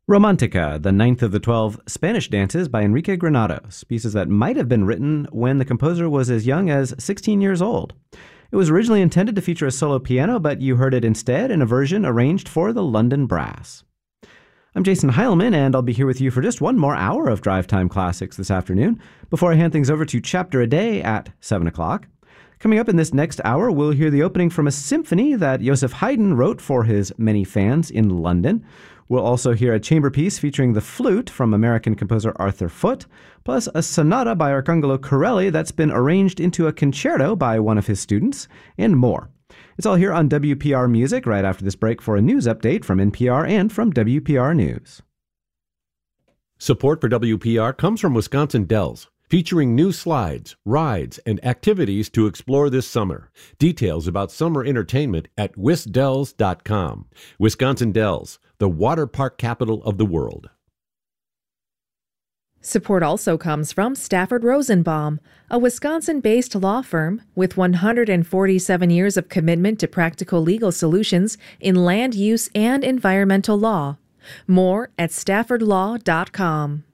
Romantica, the ninth of the 12 Spanish dances by Enrique Granados, pieces that might have been written when the composer was as young as 16 years old. It was originally intended to feature a solo piano, but you heard it instead in a version arranged for the London Brass. I'm Jason Heilman, and I'll be here with you for just one more hour of Drive Time Classics this afternoon, before I hand things over to Chapter a Day at 7 o'clock. Coming up in this next hour, we'll hear the opening from a symphony that Joseph Haydn wrote for his many fans in London. We'll also hear a chamber piece featuring the flute from American composer Arthur Foote, plus a sonata by Arcangelo Corelli that's been arranged into a concerto by one of his students, and more. It's all here on WPR Music right after this break for a news update from NPR and from WPR News. Support for WPR comes from Wisconsin Dells, featuring new slides, rides, and activities to explore this summer. Details about summer entertainment at wisdells.com. Wisconsin Dells, the water park capital of the world. Support also comes from Stafford Rosenbaum, a Wisconsin-based law firm with 147 years of commitment to practical legal solutions in land use and environmental law. More at staffordlaw.com.